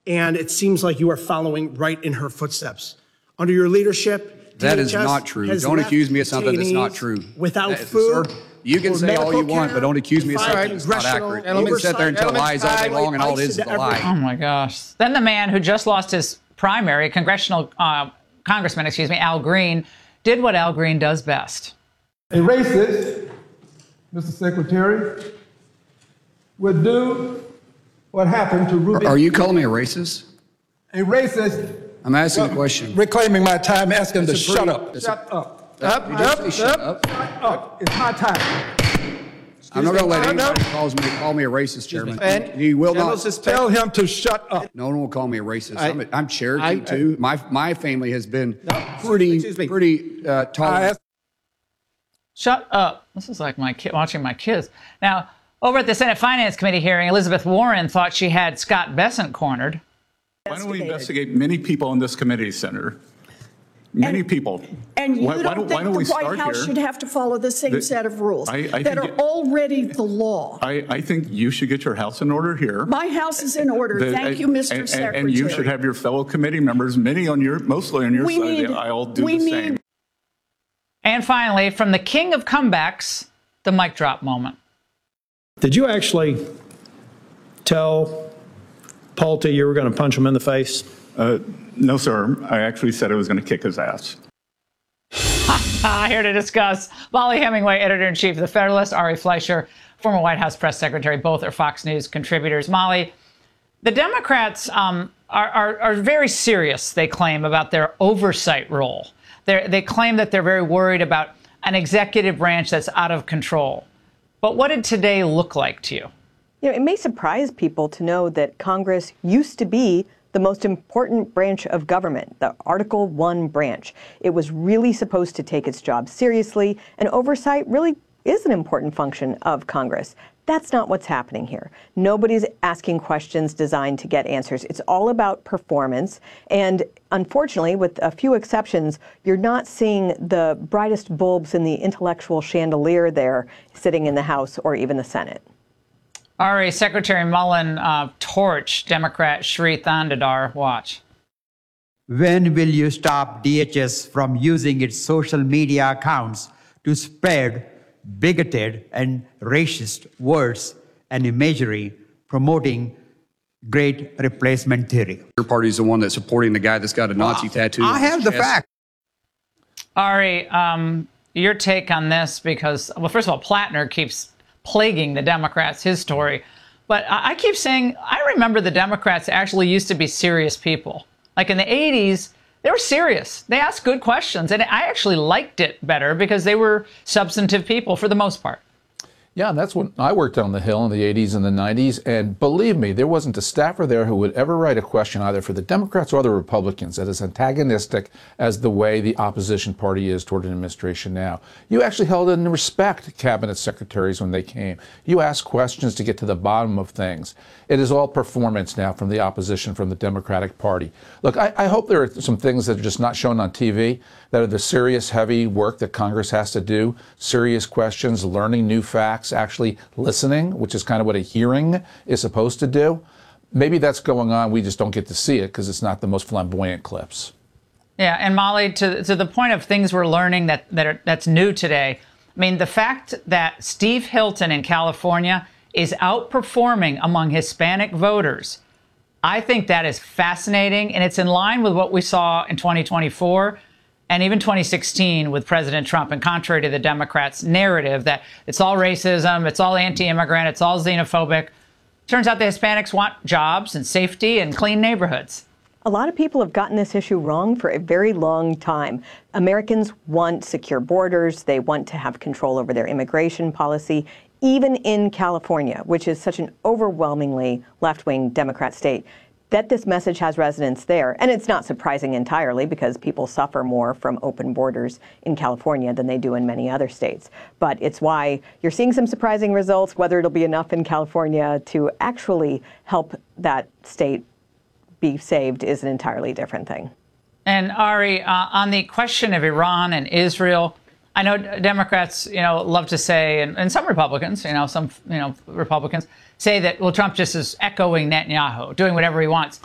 and it seems like you are following right in her footsteps. Under your leadership, that is not true. Don't accuse me of something that's not true. Without food. Sir, you can say all you want, but don't accuse me of something that's not accurate. You can sit there and tell lies all day long, and all it is a lie. Oh, my gosh. Then the man who just lost his primary, congressman, Al Green, did what Al Green does best. A racist, Mr. Secretary, would do what happened to Ruby. Are you calling me a racist? A racist. I'm asking a question. Reclaiming my time, asking him to shut up. Shut up. Shut up. It's my time. I'm not going to let anybody call me a racist, Chairman. And you will not tell him to shut up. No one will call me a racist. I'm Cherokee too. My family has been pretty tolerant. Shut up. This is like my kid watching my kids. Now, over at the Senate Finance Committee hearing, Elizabeth Warren thought she had Scott Bessent cornered. Why don't we investigate many people in this committee, Senator? Many people. And you don't think the White House should have to follow the same set of rules that are already the law? I think you should get your house in order here. My house is in order. Thank you, Mr. Secretary. And you should have your fellow committee members, mostly on your side of the aisle, do the same. And finally, from the king of comebacks, the mic drop moment. Did you actually tell Pulte you were going to punch him in the face? No, sir. I actually said I was going to kick his ass. Here to discuss, Molly Hemingway, editor-in-chief of The Federalist, Ari Fleischer, former White House press secretary, both are Fox News contributors. Molly, the Democrats are very serious, they claim, about their oversight role. They claim that they're very worried about an executive branch that's out of control. But what did today look like to you? You know, it may surprise people to know that Congress used to be the most important branch of government, the Article I branch. It was really supposed to take its job seriously, and oversight really is an important function of Congress. That's not what's happening here. Nobody's asking questions designed to get answers. It's all about performance. And unfortunately, with a few exceptions, you're not seeing the brightest bulbs in the intellectual chandelier there sitting in the House or even the Senate. Ari, Secretary Mullen torched Democrat Shri Thandadar. Watch. When will you stop DHS from using its social media accounts to spread bigoted and racist words and imagery promoting great replacement theory? Your party is the one that's supporting the guy that's got a Nazi tattoo. I have the fact. Ari, your take on this, because, well, first of all, Plattner keeps plaguing the Democrats, his story. But I keep saying, I remember the Democrats actually used to be serious people. Like in the 80s, they were serious. They asked good questions. And I actually liked it better because they were substantive people for the most part. Yeah, that's when I worked on the Hill in the 80s and the 90s. And believe me, there wasn't a staffer there who would ever write a question either for the Democrats or the Republicans that is antagonistic as the way the opposition party is toward an administration now. You actually held in respect cabinet secretaries when they came. You asked questions to get to the bottom of things. It is all performance now from the opposition, from the Democratic Party. Look, I hope there are some things that are just not shown on TV, that are the serious, heavy work that Congress has to do, serious questions, learning new facts, actually listening, which is kind of what a hearing is supposed to do. Maybe that's going on. We just don't get to see it because it's not the most flamboyant clips. Yeah, and Molly, to the point of things we're learning that's new today, I mean, the fact that Steve Hilton in California is outperforming among Hispanic voters, I think that is fascinating, and it's in line with what we saw in 2024 and even 2016 with President Trump, and contrary to the Democrats' narrative that it's all racism, it's all anti-immigrant, it's all xenophobic. Turns out the Hispanics want jobs and safety and clean neighborhoods. A lot of people have gotten this issue wrong for a very long time. Americans want secure borders. They want to have control over their immigration policy. Even in California, which is such an overwhelmingly left-wing Democrat state, that this message has resonance there. And it's not surprising entirely because people suffer more from open borders in California than they do in many other states. But it's why you're seeing some surprising results. Whether it'll be enough in California to actually help that state be saved is an entirely different thing. And Ari, on the question of Iran and Israel, I know Democrats, love to say, and some Republicans, Republicans say that, well, Trump just is echoing Netanyahu, doing whatever he wants.